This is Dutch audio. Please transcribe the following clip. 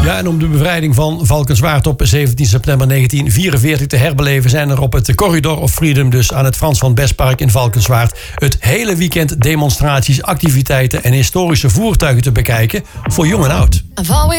vieren en om de bevrijding van Valkenswaard op 17 september 1944 te herbeleven zijn er op het Corridor of Freedom, dus aan het Frans van Bestpark in Valkenswaard, het hele weekend demonstraties, activiteiten en historische voertuigen te bekijken voor jong en oud.